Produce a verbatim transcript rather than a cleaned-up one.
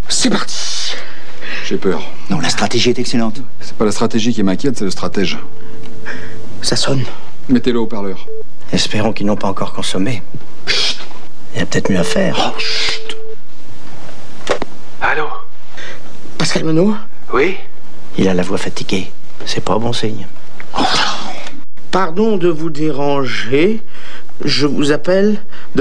C'est parti. J'ai peur. Non, la stratégie est excellente. C'est pas la stratégie qui m'inquiète, c'est le stratège. Ça sonne. Mettez-le au haut-parleur. Espérons qu'ils n'ont pas encore consommé. Chut. Il y a peut-être mieux à faire. Oh, chut. Allô? Pascal Menot? Oui? Il a la voix fatiguée. C'est pas bon signe. Oh. Pardon de vous déranger. Je vous appelle de